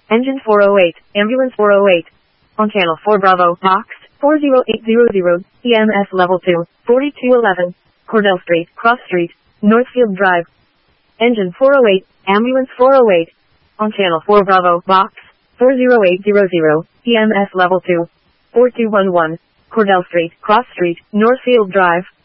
Engine 408, Ambulance 408. On Channel 4 Bravo, Box 40800, EMS Level 2, 4211, Cordell Street, Cross Street, Northfield Drive. Engine 408, Ambulance 408. On Channel 4 Bravo, Box 40800, EMS Level 2, 4211, Cordell Street, Cross Street, Northfield Drive.